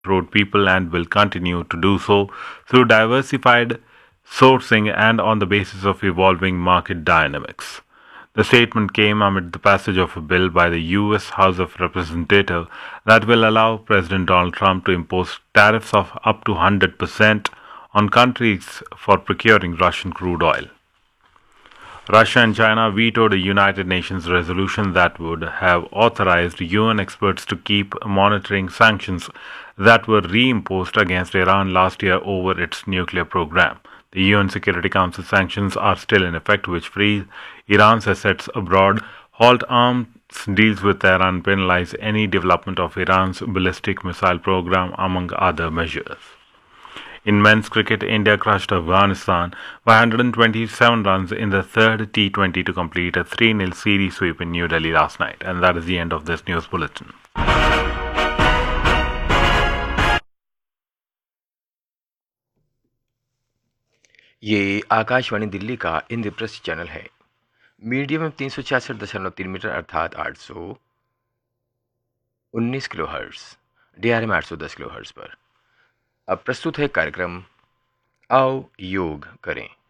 road people and will continue to do so through diversified sourcing and on the basis of evolving market dynamics. The statement came amid the passage of a bill by the U.S. House of Representatives that will allow President Donald Trump to impose tariffs of up to 100% on countries for procuring Russian crude oil. Russia and China vetoed a United Nations resolution that would have authorized UN experts to keep monitoring sanctions that were reimposed against Iran last year over its nuclear program. The UN Security Council sanctions are still in effect, which freeze Iran's assets abroad, halt arms deals with Tehran, and penalize any development of Iran's ballistic missile program, among other measures. In men's cricket, India crushed Afghanistan by 127 runs in the third T20 to complete a 3-0 series sweep in New Delhi last night. And that is the end of this news bulletin. ये आकाशवाणी दिल्ली का Indraprastha channel है। Medium में 366.3 metre अर्थात 819 kilo hertz, DRM 810 kilo hertz पर। अब प्रस्तुत है कार्यक्रम आओ योग करें।